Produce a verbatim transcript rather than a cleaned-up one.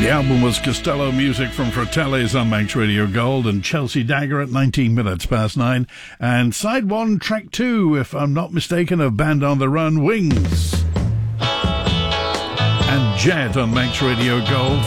The album was Costello Music from Fratellis on Manx Radio Gold, and Chelsea Dagger at nineteen minutes past nine. And side one, track two, if I'm not mistaken, of Band on the Run, Wings. And Jet on Manx Radio Gold.